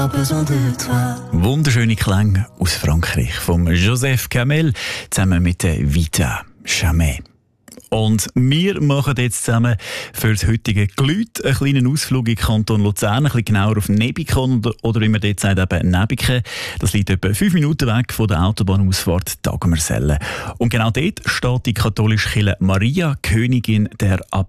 Wunderschöne Klänge aus Frankreich vom Joseph Kamel zusammen mit der Vita Jamais. Und wir machen jetzt zusammen für das heutige Glüt einen kleinen Ausflug in den Kanton Luzern, ein bisschen genauer auf Nebikon oder wie man dort sagt, eben Nebiken. Das liegt etwa 5 Minuten weg von der Autobahnausfahrt Dagmersellen. Und genau dort steht die katholische Kirche Maria, Königin der